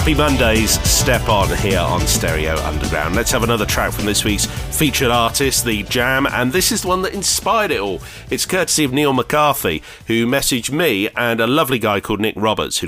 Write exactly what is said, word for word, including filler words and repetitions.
Happy Mondays, step on here on Stereo Underground. Let's have another track from this week's featured artist, The Jam, and this is the one that inspired it all. It's courtesy of Neil McCarthy, who messaged me and a lovely guy called Nick Roberts, who